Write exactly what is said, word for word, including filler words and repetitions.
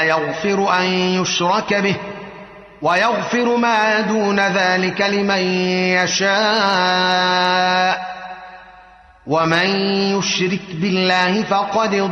يغفر أن يشرك به ويغفر ما دون ذلك لمن يشاء ومن يشرك بالله فقد